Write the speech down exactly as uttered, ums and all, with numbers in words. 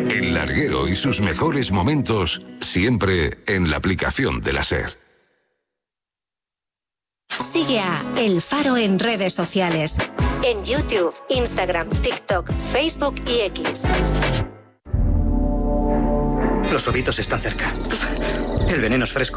El larguero y sus mejores momentos, siempre en la aplicación de la SER. Sigue a El Faro en redes sociales. En YouTube, Instagram, TikTok, Facebook y X. Los ovitos están cerca. El veneno es fresco.